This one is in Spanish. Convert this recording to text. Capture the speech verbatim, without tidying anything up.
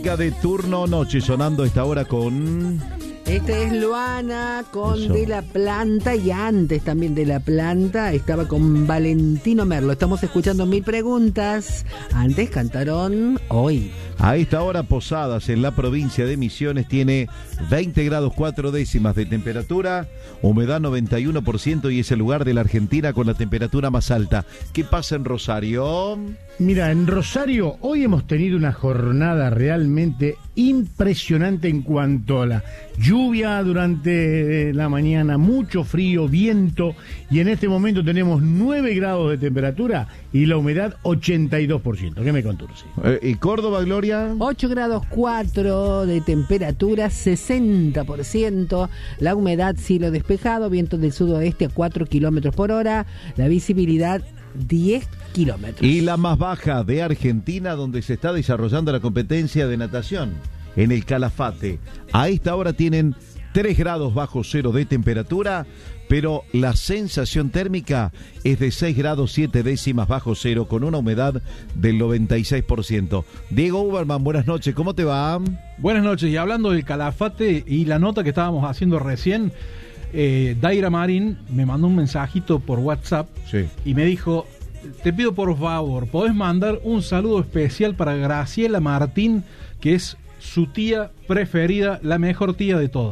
De turno noche sonando a esta hora con... Este es Luana con Eso. De La Planta, y antes también de La Planta estaba con Valentino Merlo. Estamos escuchando Mil Preguntas. Antes cantaron Hoy. A esta hora Posadas en la provincia de Misiones tiene veinte grados cuatro décimas de temperatura, humedad noventa y uno por ciento y es el lugar de la Argentina con la temperatura más alta. ¿Qué pasa en Rosario? Mira, en Rosario hoy hemos tenido una jornada realmente impresionante en cuanto a la lluvia durante la mañana, mucho frío, viento, y en este momento tenemos nueve grados de temperatura y la humedad ochenta y dos por ciento. ¿Qué me contó? Sí. Eh, ¿Y Córdoba, Gloria? ocho grados cuatro de temperatura, sesenta por ciento. La humedad cielo despejado, viento del sudoeste a cuatro kilómetros por hora. La visibilidad diez kilómetros. Y la más baja de Argentina, donde se está desarrollando la competencia de natación, en el Calafate. A esta hora tienen tres grados bajo cero de temperatura, pero la sensación térmica es de seis grados siete décimas bajo cero, con una humedad del noventa y seis por ciento. Diego Uberman, buenas noches, ¿cómo te va? Buenas noches, y hablando del Calafate y la nota que estábamos haciendo recién, eh, Daira Marín me mandó un mensajito por WhatsApp, sí, y me dijo: te pido por favor, ¿podés mandar un saludo especial para Graciela Martín, que es su tía preferida, la mejor tía de todas?